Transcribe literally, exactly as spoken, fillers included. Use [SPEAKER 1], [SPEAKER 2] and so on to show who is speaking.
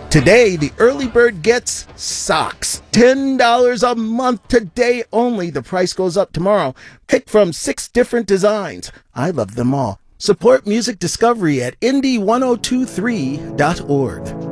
[SPEAKER 1] Today, the early bird gets socks. ten dollars a month today only. The price goes up tomorrow. Pick from six different designs. I love them all. Support music discovery at indie ten twenty-three dot org.